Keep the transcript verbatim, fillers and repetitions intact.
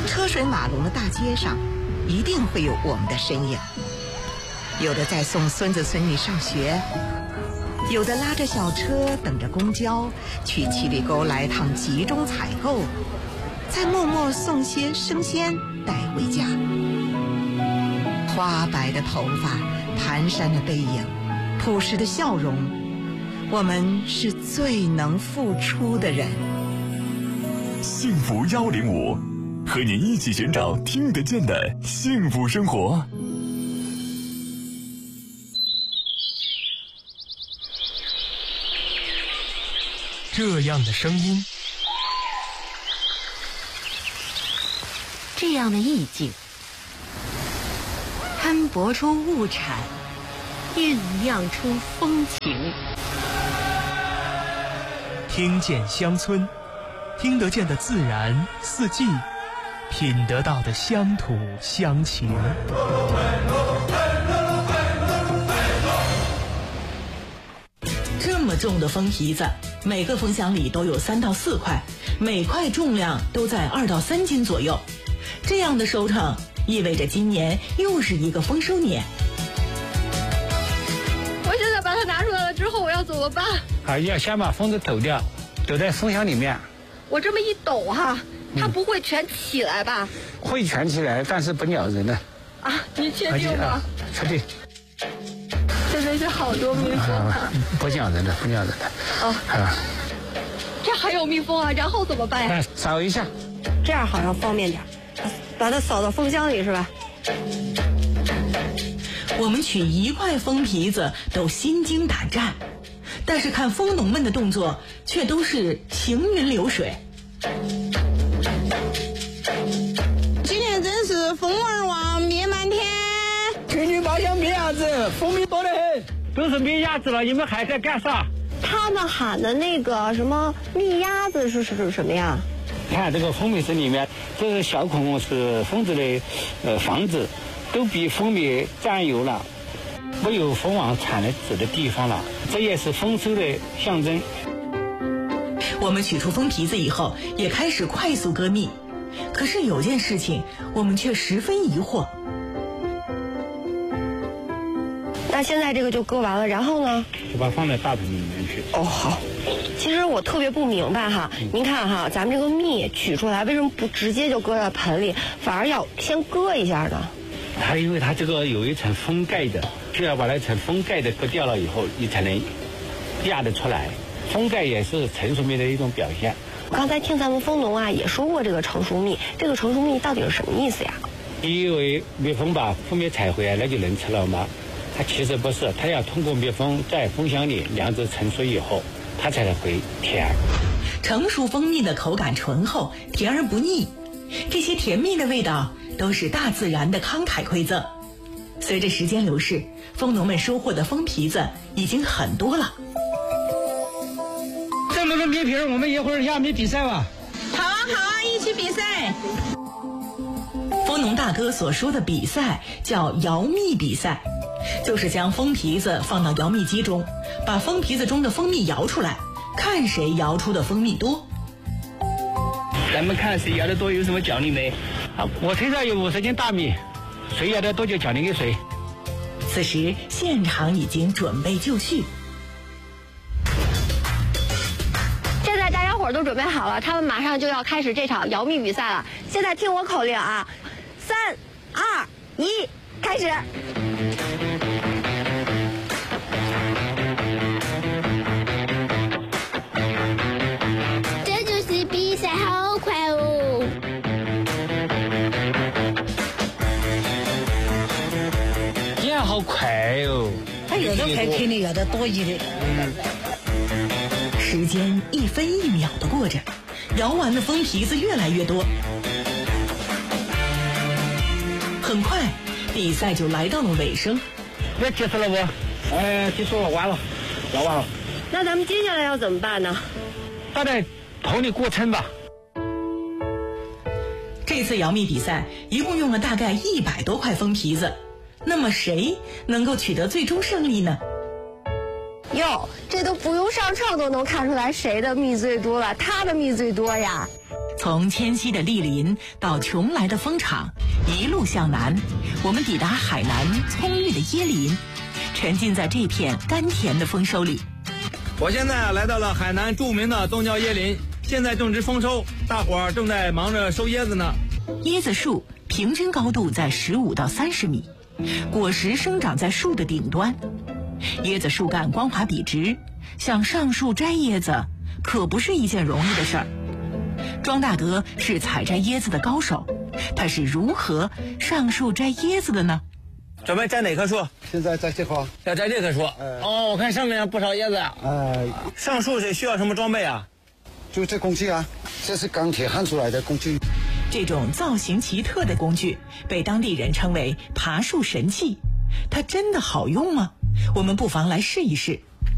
车水马龙的大街上，一定会有我们的身影。有的在送孙子孙女上学，有的拉着小车等着公交去七里沟来趟集中采购，再默默送些生鲜带回家。花白的头发，蹒跚的背影，朴实的笑容，我们是最能付出的人。 幸福幺零五，和您一起寻找听得见的幸福生活。 这样的声音， 这样的意境，摊薄出物产，酝酿出风情。 听见乡村，听得见的自然四季，品得到的乡土乡情。 这么重的封皮子，每个封箱里都有三到四块，每块重量都在二到三斤左右。这样的收成意味着今年又是一个丰收年。 我现在把它拿出来了之后，我要怎么办？ 啊，要先把封子抖掉，抖在封箱里面。 我这么一抖哈，它不会全起来吧？ 嗯、会全起来，但是不咬人的。 啊，你确定吗？ 啊、确定。 真的是好多蜜蜂啊！ 不咬人的，不咬人的。 哦，啊，这还有蜜蜂啊？然后怎么办呀？ 扫一下， 这样好像方便点，把它扫到封箱里是吧？ 我们取一块封皮子都心惊胆战，但是看蜂农们的动作却都是行云流水。 今天真是蜂儿旺，蜜满天。 去年包厢没鸭子，蜂蜜多得很，都是没鸭子了，你们还在干啥？ 他们喊的那个什么蜜鸭子是是什么呀？ 你看这个蜂蜜室里面，这个小孔是蜂子的呃房子，都比蜂蜜占有了，没有蜂王产的子的地方了，这也是丰收的象征。 我们取出蜂皮子以后，也开始快速割蜜。可是有件事情，我们却十分疑惑。 那现在这个就割完了，然后呢？ 就把它放在大盆里面去。 哦，好。其实我特别不明白哈，嗯、您看哈，咱们这个蜜取出来，为什么不直接就搁在盆里，反而要先割一下呢？ 它因为它这个有一层封盖的，就要把那层封盖的割掉了以后，你才能压得出来。封盖也是成熟蜜的一种表现。 刚才听咱们蜂农啊也说过这个成熟蜜，这个成熟蜜到底是什么意思呀？ 你以为蜜蜂把蜂蜜采回来那就能吃了吗？它其实不是，它要通过蜜蜂在蜂箱里酿制成熟以后，它才会甜。 成熟蜂蜜的口感醇厚，甜而不腻，这些甜蜜的味道都是大自然的慷慨馈赠。随着时间流逝，蜂农们收获的蜂皮子已经很多了。 这么多蜜皮，我们一会儿压蜜比赛吧。 好啊好啊，一起比赛。 蜂农大哥所说的比赛叫摇蜜比赛，就是将蜂皮子放到摇蜜机中，把蜂皮子中的蜂蜜摇出来，看谁摇出的蜂蜜多。 咱们看谁摇得多有什么奖励没？啊，我身上有五十斤大米，谁摇得多就奖励给谁。 此时现场已经准备就绪。 现在大家伙都准备好了，他们马上就要开始这场摇蜜比赛了。现在听我口令啊，三、二、一，开始。 这就是比赛，好快哦！ 也好快哦！ 他摇得快，肯定摇得多一点。 嗯。 时间一分一秒的过着，摇完的蜂皮子越来越多。很快，比赛就来到了尾声。 这结束了不？哎，结束了，完了，摇完了。 那咱们接下来要怎么办呢？ 倒在桶里过称吧。 这次摇蜜比赛一共用了大概一百多块蜂皮子，那么谁能够取得最终胜利呢？ 哟，这都不用上秤都能看出来谁的蜜最多了，他的蜜最多呀。 从迁徙的莅林到邛崃的蜂场，一路向南，我们抵达海南葱郁的椰林，沉浸在这片甘甜的丰收里。 我现在来到了海南著名的东郊椰林，现在正值丰收，大伙儿正在忙着收椰子呢。 椰子树平均高度在十五到三十米，果实生长在树的顶端。椰子树干光滑笔直，想上树摘椰子可不是一件容易的事儿。庄大哥是采摘椰子的高手，他是如何上树摘椰子的呢？ 准备摘哪棵树？ 现在摘这棵， 要摘这棵树。呃、哦，我看上面不少椰子呀。呃，上树是需要什么装备啊？ 就这工具啊，这是钢铁焊出来的工具。 这种造型奇特的工具被当地人称为爬树神器，它真的好用吗？我们不妨来试一试。